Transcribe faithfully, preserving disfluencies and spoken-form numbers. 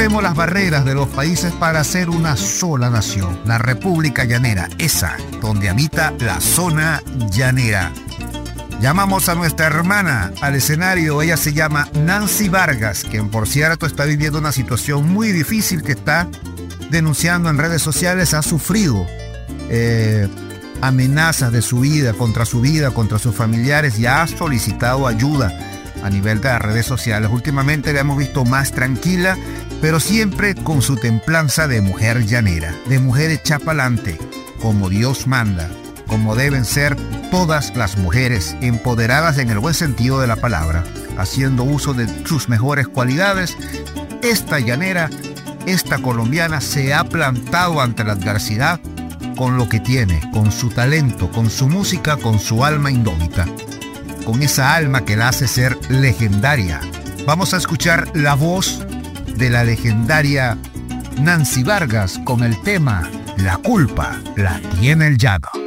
rompemos las barreras de los países para hacer una sola nación, la República Llanera, esa donde habita la zona llanera. Llamamos a nuestra hermana al escenario. Ella se llama Nancy Vargas, quien por cierto está viviendo una situación muy difícil que está denunciando en redes sociales. Ha sufrido eh, amenazas de su vida, contra su vida, contra sus familiares, y ha solicitado ayuda a nivel de las redes sociales. Últimamente la hemos visto más tranquila, pero siempre con su templanza de mujer llanera, de mujer hecha pa'lante, como Dios manda, como deben ser todas las mujeres, empoderadas en el buen sentido de la palabra, haciendo uso de sus mejores cualidades. Esta llanera, esta colombiana, se ha plantado ante la adversidad con lo que tiene, con su talento, con su música, con su alma indómita, con esa alma que la hace ser legendaria. Vamos a escuchar la voz de la legendaria Nancy Vargas con el tema La culpa la tiene el llano.